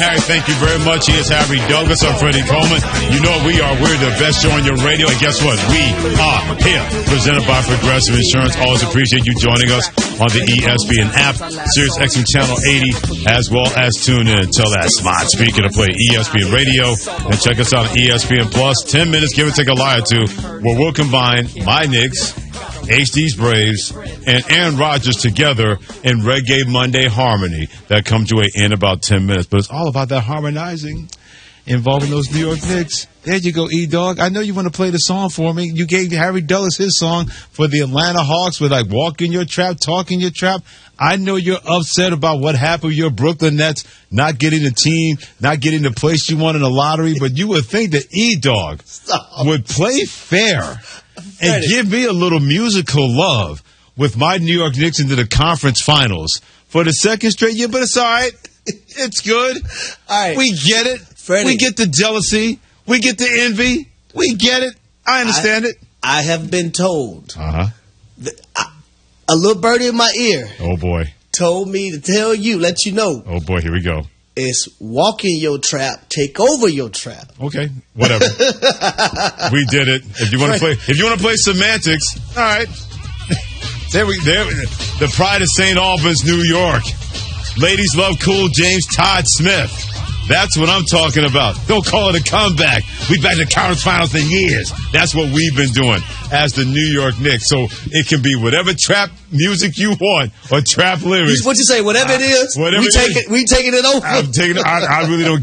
Harry, thank you very much. He is Harry Douglas. I'm Freddie Coleman. You know what we are. We're the best show on your radio. And guess what? We are here. Presented by Progressive Insurance. Always appreciate you joining us on the ESPN app, Sirius XM Channel 80, as well as tune in. Tell that smart speaker to play ESPN Radio. And check us out on ESPN Plus. 10 minutes, give or take a lie or two, where we'll combine my Knicks, HD's Braves, and Aaron Rodgers together in Reggae Monday Harmony that comes to an end in about 10 minutes. But it's all about that harmonizing involving those New York Knicks. There you go, E-Dog. I know you want to play the song for me. You gave Harry Douglas his song for the Atlanta Hawks with like Walk in Your Trap, Talk in Your Trap. I know you're upset about what happened with your Brooklyn Nets not getting the team, not getting the place you want in the lottery, but you would think that E-Dog would play fair and give me a little musical love with my New York Knicks into the conference finals for the second straight year, but it's all right. It's good. All right. We get it. Freddie. We get the jealousy. We get the envy. We get it. I understand it. I have been told. Uh-huh. A little birdie in my ear. Oh, boy. Told me to tell you, let you know. Oh, boy. Here we go. It's walk in your trap, take over your trap. Okay, whatever. We did it. If you want to play semantics, all right. There. The pride of St. Albans, New York. Ladies love cool James Todd Smith. That's what I'm talking about. Don't call it a comeback. We've been to conference finals in years. That's what we've been doing as the New York Knicks. So it can be whatever trap music you want or trap lyrics. What you say? Whatever it is. Whatever we taking it over. I really don't